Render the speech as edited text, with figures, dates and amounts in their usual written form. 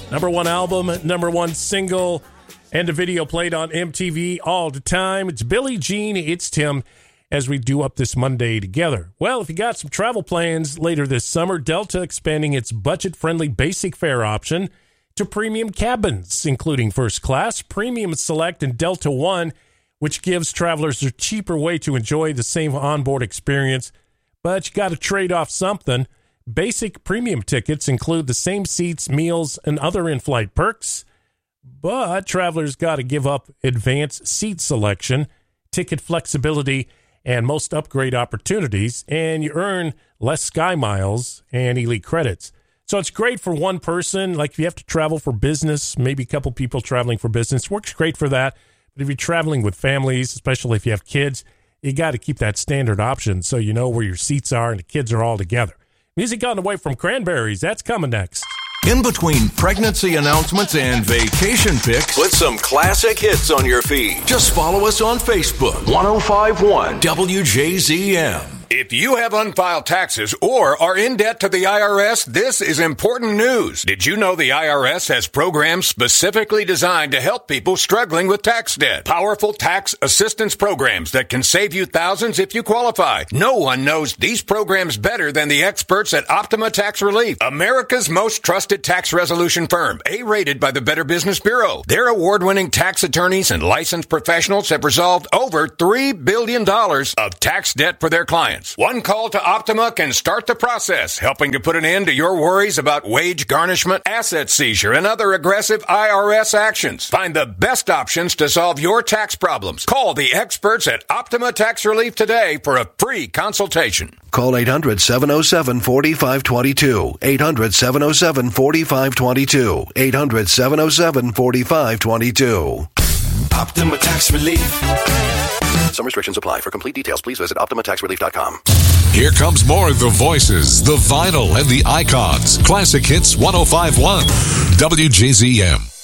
Number one album, number one single, and a video played on MTV all the time. It's Billie Jean, it's Tim, as we do up this Monday together. Well, if you got some travel plans later this summer, Delta expanding its budget-friendly basic fare option to premium cabins, including first class, premium select, and Delta One, which gives travelers a cheaper way to enjoy the same onboard experience. But you got to trade off something. Basic premium tickets include the same seats, meals, and other in-flight perks. But travelers got to give up advanced seat selection, ticket flexibility, and most upgrade opportunities, and you earn less Sky Miles and elite credits. So it's great for one person, like if you have to travel for business, maybe a couple people traveling for business, works great for that. But if you're traveling with families, especially if you have kids, you got to keep that standard option so you know where your seats are and the kids are all together. Music on the way from Cranberries. That's coming next. In between pregnancy announcements and vacation pics, put some classic hits on your feed. Just follow us on Facebook. 105.1 WJZM. If you have unfiled taxes or are in debt to the IRS, this is important news. Did you know the IRS has programs specifically designed to help people struggling with tax debt? Powerful tax assistance programs that can save you thousands if you qualify. No one knows these programs better than the experts at Optima Tax Relief, America's most trusted tax resolution firm, A-rated by the Better Business Bureau. Their award-winning tax attorneys and licensed professionals have resolved over $3 billion of tax debt for their clients. One call to Optima can start the process, helping to put an end to your worries about wage garnishment, asset seizure, and other aggressive IRS actions. Find the best options to solve your tax problems. Call the experts at Optima Tax Relief today for a free consultation. Call 800-707-4522. 800-707-4522. 800-707-4522. Optima Tax Relief. Some restrictions apply. For complete details, please visit OptimaTaxRelief.com. Here comes more of the voices, the vinyl, and the icons. Classic Hits 105.1 WJZM.